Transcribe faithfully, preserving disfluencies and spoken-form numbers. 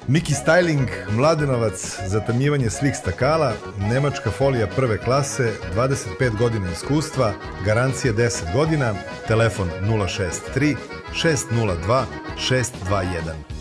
Miki Styling, Mladenovac, zatamnjivanje svih stakala, nemačka folija prve klase, dvadeset pet godina iskustva, garancija deset godina, telefon nula šest tri šest nula dva šest dva jedan.